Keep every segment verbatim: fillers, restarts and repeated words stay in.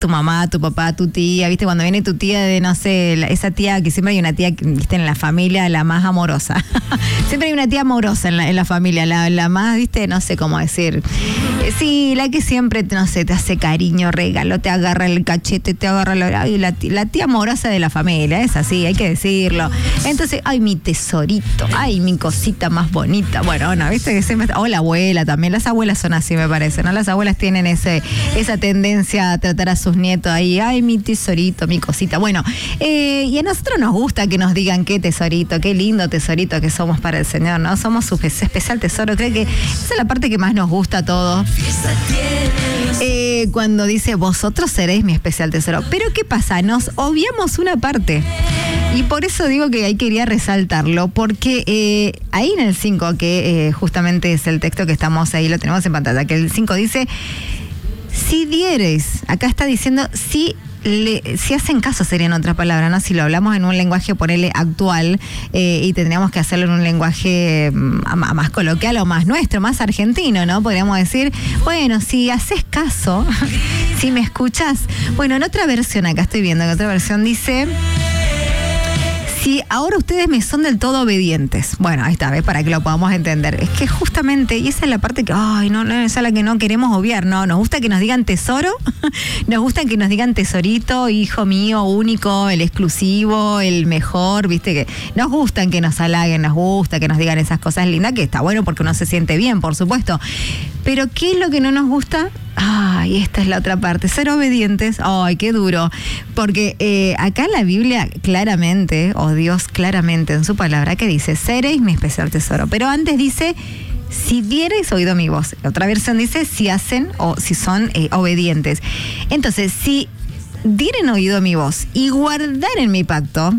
tu mamá, tu papá, tu tía, ¿viste? Cuando viene tu tía de, no sé, la, esa tía, que siempre hay una tía, ¿viste? En la familia, la más amorosa. Siempre hay una tía amorosa en la, en la familia, la, la más, ¿viste? No sé cómo decir. Sí, la que siempre, no sé, te hace cariño, regalo, te agarra el cachete, te agarra la, ay, la, la tía amorosa de la familia, es así, hay que decirlo. Entonces, ay, mi tesorito, ay, mi cosita más bonita. Bueno, no, ¿viste? Que siempre, o la abuela también, las abuelas son así, me parece, ¿no? Las abuelas tienen ese, esa tendencia a tratar a sus nietos ahí, ay, mi tesorito, mi cosita. Bueno, eh, y a nosotros nos gusta que nos digan qué tesorito, qué lindo tesorito que somos para el Señor, ¿no? Somos su especial tesoro. Creo que esa es la parte que más nos gusta a todos. Eh, cuando dice, vosotros seréis mi especial tesoro. Pero ¿qué pasa? Nos obviamos una parte. Y por eso digo que ahí quería resaltarlo, porque eh, ahí en el cinco, que eh, justamente es el texto que estamos ahí, lo tenemos en pantalla, que el cinco dice, si diereis, acá está diciendo, si le, si hacen caso sería en otra palabra, ¿no? Si lo hablamos en un lenguaje, ponele actual, eh, y tendríamos que hacerlo en un lenguaje eh, más coloquial o más nuestro, más argentino, ¿no? Podríamos decir, bueno, si haces caso, si me escuchás. Bueno, en otra versión, acá estoy viendo, en otra versión dice, si ahora ustedes me son del todo obedientes. Bueno, ahí está, ¿ves? Para que lo podamos entender. Es que justamente, y esa es la parte que, ay, no, no, esa es la que no queremos obviar, no, nos gusta que nos digan tesoro, nos gusta que nos digan tesorito, hijo mío, único, el exclusivo, el mejor, viste, que nos gustan que nos halaguen, nos gusta que nos digan esas cosas lindas, que está bueno porque uno se siente bien, por supuesto. Pero ¿qué es lo que no nos gusta? Ay, esta es la otra parte, ser obedientes. Ay, qué duro. Porque eh, acá en la Biblia claramente, o Dios claramente en su palabra, que dice, seréis mi especial tesoro. Pero antes dice, si diereis oído a mi voz. Otra versión dice, si hacen o si son eh, obedientes. Entonces, si dieren oído a mi voz y guardaren mi pacto,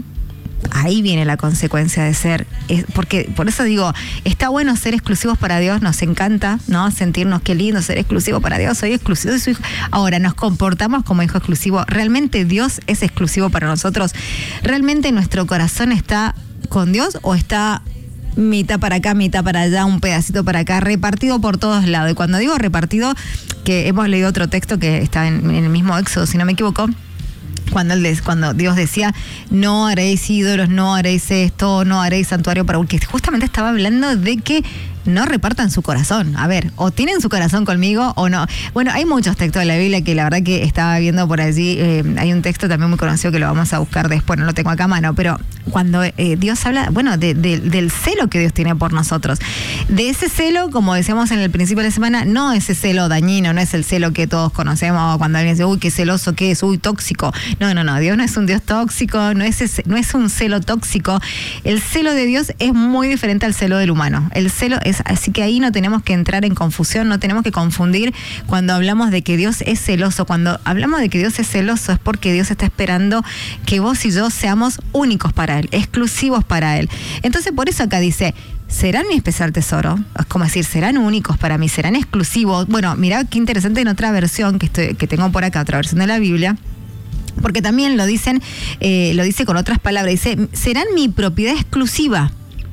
ahí viene la consecuencia de ser, es porque por eso digo, está bueno ser exclusivos para Dios, nos encanta, ¿no? Sentirnos qué lindo ser exclusivo para Dios, soy exclusivo, soy su hijo. Ahora, nos comportamos como hijo exclusivo. ¿Realmente Dios es exclusivo para nosotros? ¿Realmente nuestro corazón está con Dios o está mitad para acá, mitad para allá, un pedacito para acá, repartido por todos lados? Y cuando digo repartido, que hemos leído otro texto que está en, en el mismo Éxodo, si no me equivoco, Cuando, el, cuando Dios decía, no haréis ídolos, no haréis esto, no haréis santuario para... Porque justamente estaba hablando de que no repartan su corazón. A ver, o tienen su corazón conmigo o no. Bueno, hay muchos textos de la Biblia que la verdad que estaba viendo por allí. Eh, hay un texto también muy conocido que lo vamos a buscar después, no lo tengo acá a mano, pero cuando eh, Dios habla, bueno, de, de, del celo que Dios tiene por nosotros. De ese celo, como decíamos en el principio de la semana, no ese celo dañino, no es el celo que todos conocemos cuando alguien dice, uy, qué celoso, qué es, uy, tóxico. No, no, no, Dios no es un Dios tóxico, no es, ese, no es un celo tóxico. El celo de Dios es muy diferente al celo del humano. El celo es, así que ahí no tenemos que entrar en confusión, no tenemos que confundir cuando hablamos de que Dios es celoso. Cuando hablamos de que Dios es celoso es porque Dios está esperando que vos y yo seamos únicos para Él, exclusivos para Él. Entonces por eso acá dice, serán mi especial tesoro, es como decir, serán únicos para mí, serán exclusivos. Bueno, mirá qué interesante en otra versión que, estoy, que tengo por acá, otra versión de la Biblia, porque también lo dicen, eh, lo dice con otras palabras, dice, serán mi propiedad exclusiva.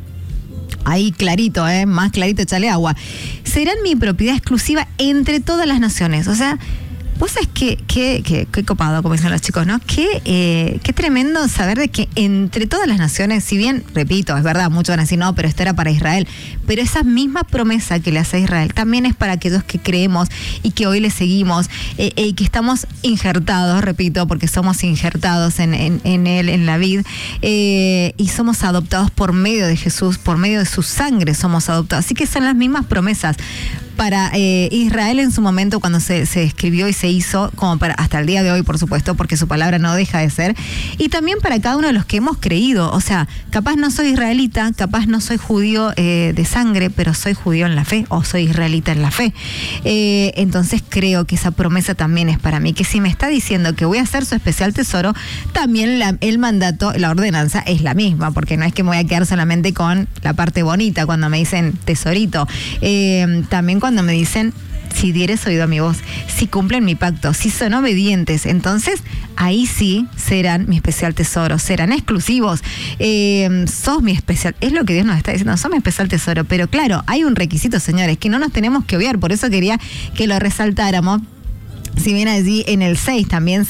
Ahí clarito, eh, más clarito, échale agua. Serán mi propiedad exclusiva entre todas las naciones. O sea, vos sabés qué, qué, qué, qué copado, como dicen los chicos, ¿no? Qué, eh, qué tremendo saber de que entre todas las naciones, si bien, repito, es verdad, muchos van a decir, no, pero esto era para Israel, pero esa misma promesa que le hace a Israel también es para aquellos que creemos y que hoy le seguimos, eh, y que estamos injertados, repito, porque somos injertados en, en, en Él, en la vid, eh, y somos adoptados por medio de Jesús, por medio de su sangre somos adoptados. Así que son las mismas promesas para eh, Israel en su momento cuando se, se escribió y se hizo, como para hasta el día de hoy, por supuesto, porque su palabra no deja de ser, y también para cada uno de los que hemos creído. O sea, capaz no soy israelita, capaz no soy judío eh, de sangre, pero soy judío en la fe, o soy israelita en la fe. Eh, entonces creo que esa promesa también es para mí, que si me está diciendo que voy a ser su especial tesoro, también la, el mandato, la ordenanza es la misma, porque no es que me voy a quedar solamente con la parte bonita cuando me dicen tesorito. Eh, también cuando Cuando me dicen, si dieres oído a mi voz, si cumplen mi pacto, si son obedientes, entonces ahí sí serán mi especial tesoro, serán exclusivos, eh, sos mi especial, es lo que Dios nos está diciendo, sos mi especial tesoro. Pero claro, hay un requisito, señores, que no nos tenemos que obviar, por eso quería que lo resaltáramos. Si bien allí en el seis también